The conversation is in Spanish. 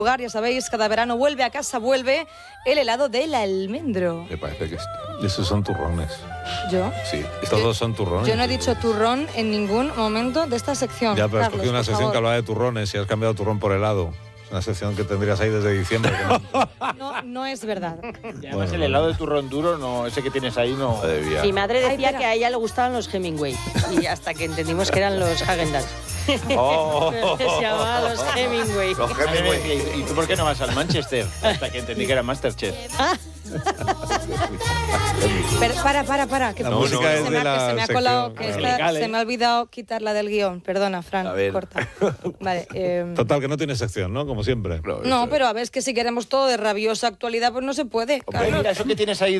Ya sabéis, cada verano vuelve a casa, vuelve el helado del almendro. Me parece que esos son turrones. ¿Yo? Sí, todos son turrones. Yo no he dicho turrón en ningún momento de esta sección. Ya, pero has Carlos, cogido una por sección favor. que hablaba de turrones y has cambiado turrón por helado. Es una sección que tendrías ahí desde diciembre. No es verdad. Y además el helado de turrón duro, no, ese que tienes ahí, no. Mi madre decía Ay, espera. que a ella le gustaban los Hemingway. Y hasta que entendimos que eran los Häagen-Dazs. Oh. Se llamaban los Hemingway. Los Hemingway. ¿Y tú por qué no vas al Manchester? Hasta que entendí que era Masterchef. Pero para. Que La se música me es de la se me ha colado, sección. que esta- Musical, se me ha olvidado quitarla del guión. Perdona, Fran, A ver. corta. Vale. Total, que no tiene sección, ¿no? Como siempre. No, pero a ver, es que si queremos todo de rabiosa actualidad, pues no se puede. Hombre, Carlos. mira, eso que tienes ahí